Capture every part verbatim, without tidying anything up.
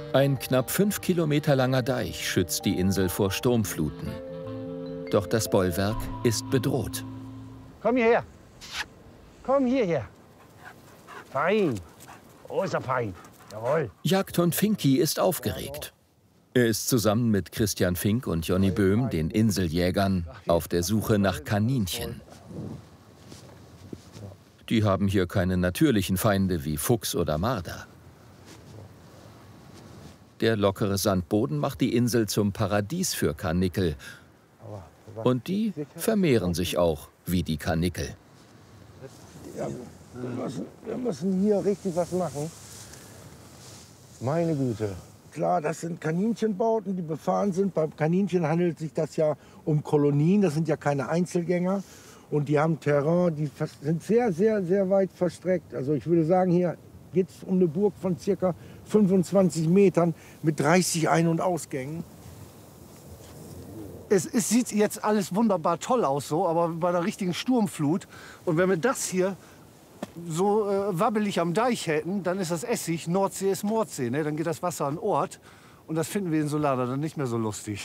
Ein knapp fünf Kilometer langer Deich schützt die Insel vor Sturmfluten. Doch das Bollwerk ist bedroht. Komm hierher. Komm hierher. Fein. Oh, ist er fein. Jawohl. Jagdhund Finky ist aufgeregt. Er ist zusammen mit Christian Fink und Jonny Böhm, den Inseljägern, auf der Suche nach Kaninchen. Die haben hier keine natürlichen Feinde wie Fuchs oder Marder. Der lockere Sandboden macht die Insel zum Paradies für Karnickel. Und die vermehren sich auch wie die Karnickel. Ja, wir, müssen, wir müssen hier richtig was machen. Meine Güte. Klar, das sind Kaninchenbauten, die befahren sind. Bei Kaninchen handelt sich das ja um Kolonien. Das sind ja keine Einzelgänger. Und die haben Terrain, die sind sehr, sehr, sehr weit verstreckt. Also ich würde sagen, hier geht es um eine Burg von circa fünfundzwanzig Metern mit dreißig Ein- und Ausgängen. Es, es sieht jetzt alles wunderbar toll aus, so, aber bei der richtigen Sturmflut. Und wenn wir das hier so äh, wabbelig am Deich hätten, dann ist das Essig, Nordsee ist Mordsee. Ne? Dann geht das Wasser an Ort. Und das finden wir in Solana dann nicht mehr so lustig.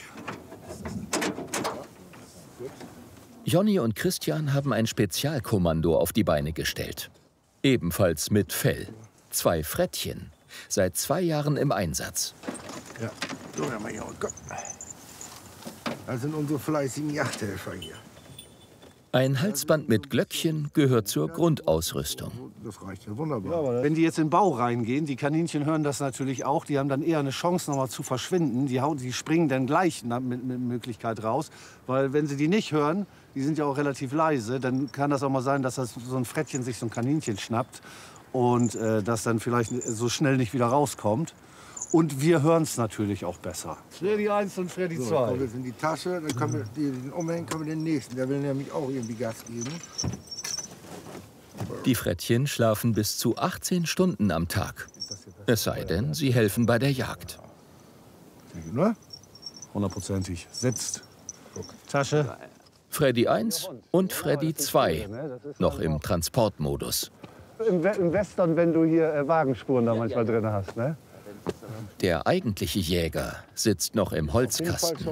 Jonny und Christian haben ein Spezialkommando auf die Beine gestellt. Ebenfalls mit Fell. Zwei Frettchen. Seit zwei Jahren im Einsatz. Ja, so, mal hier. Komm. Das sind unsere fleißigen Yachthelfer hier. Ein Halsband mit Glöckchen gehört zur Grundausrüstung. Das reicht ja wunderbar. Ja, wenn die jetzt in den Bau reingehen, die Kaninchen hören das natürlich auch, die haben dann eher eine Chance, noch mal zu verschwinden. Die, hauen, die springen dann gleich mit, mit Möglichkeit raus. Weil wenn sie die nicht hören, die sind ja auch relativ leise, dann kann das auch mal sein, dass das so ein Frettchen sich so ein Kaninchen schnappt und äh, das dann vielleicht so schnell nicht wieder rauskommt. Und wir hören es natürlich auch besser. Freddy eins und Freddy So, zwei. kommen wir jetzt in die Tasche, dann können wir den umhängen, können wir den nächsten. Der will nämlich auch irgendwie Gas geben. Die Frettchen schlafen bis zu achtzehn Stunden am Tag. Es sei denn, sie helfen bei der Jagd. Ne? Hundertprozentig. Sitzt. Tasche. Freddy eins und Freddy zwei, noch im Transportmodus. Im, We Im Western, wenn du hier äh, Wagenspuren da manchmal drin hast, ne? Der eigentliche Jäger sitzt noch im Holzkasten.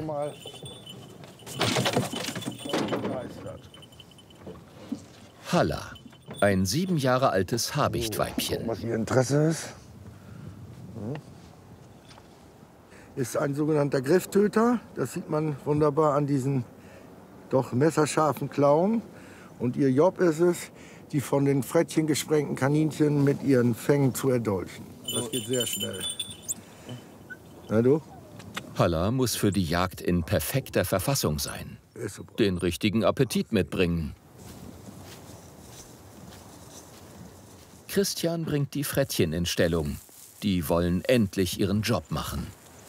Halla, ein sieben Jahre altes Habichtweibchen. Was ihr Interesse ist, ist ein sogenannter Grifftöter. Das sieht man wunderbar an diesen doch messerscharfen Klauen. Und ihr Job ist es, die von den Frettchen gesprengten Kaninchen mit ihren Fängen zu erdolchen. Das geht sehr schnell. Na du? Halla muss für die Jagd in perfekter Verfassung sein. Den richtigen Appetit mitbringen. Christian bringt die Frettchen in Stellung. Die wollen endlich ihren Job machen.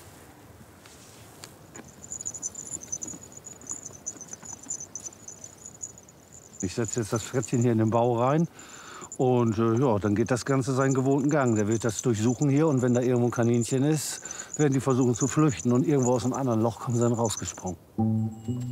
Ich setze jetzt das Frettchen hier in den Bau rein und äh, ja, dann geht das Ganze seinen gewohnten Gang. Der wird das durchsuchen hier und wenn da irgendwo ein Kaninchen ist, werden die versuchen zu flüchten und irgendwo aus einem anderen Loch kommen sie dann rausgesprungen.